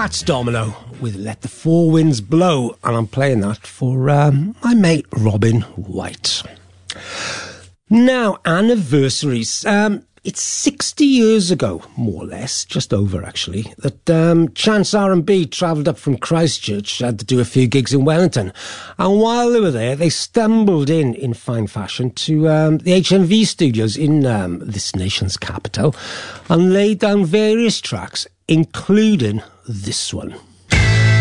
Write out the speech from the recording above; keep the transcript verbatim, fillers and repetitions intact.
Fats Domino with Let the Four Winds Blow, and I'm playing that for um, my mate Robin White. Now, anniversaries. Um, it's sixty years ago, more or less, just over actually, that um, Chance R and B travelled up from Christchurch, had to do a few gigs in Wellington. And while they were there, they stumbled in, in fine fashion, to um, the H M V studios in um, this nation's capital, and laid down various tracks, including this one.